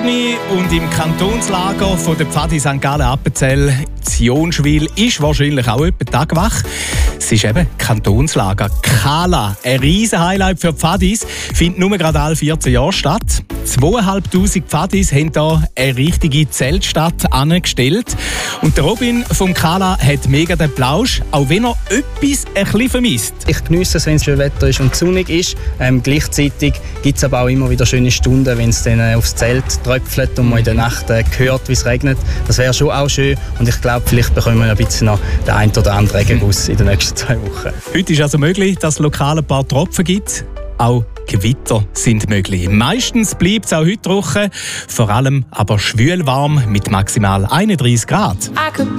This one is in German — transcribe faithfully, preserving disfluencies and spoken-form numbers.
Sydney und im Kantonslager von der Pfadi Sankt Gallen-Appenzell Jonschwil ist wahrscheinlich auch etwa tagwach. Es ist eben Kantonslager Kala. Ein riesen Highlight für Pfadis. Findet nur gerade alle vierzehn Jahre statt. zweitausendfünfhundert Pfadis haben hier eine richtige Zeltstadt angestellt. Und der Robin vom Kala hat mega den Plausch, auch wenn er etwas ein bisschen vermisst. Ich geniesse es, wenn es schön Wetter ist und sonnig ist. Ähm, gleichzeitig gibt es aber auch immer wieder schöne Stunden, wenn es dann äh, aufs Zelt tröpfelt und man in der Nacht äh, hört, wie es regnet. Das wäre schon auch schön. Und ich glaube, vielleicht bekommen wir ein bisschen noch den einen oder anderen Regenguss in den nächsten zwei Wochen. Heute ist also möglich, dass es lokal ein paar Tropfen gibt. Auch Gewitter sind möglich. Meistens bleibt es auch heute trocken, vor allem aber schwül warm mit maximal einunddreißig Grad.